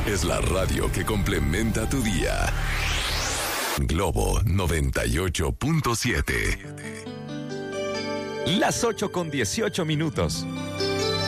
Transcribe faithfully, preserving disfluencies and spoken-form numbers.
es la radio que complementa tu día. Globo noventa y ocho punto siete. Las ocho con dieciocho minutos.